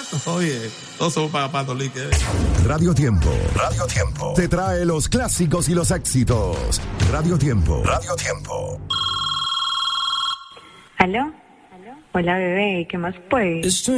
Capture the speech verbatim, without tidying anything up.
Oye, no somos para patolique. Radio Tiempo. Radio Tiempo. Te trae los clásicos y los éxitos. Radio Tiempo. Radio Tiempo. ¿Aló? ¿Aló? Hola, bebé. ¿Qué más pues?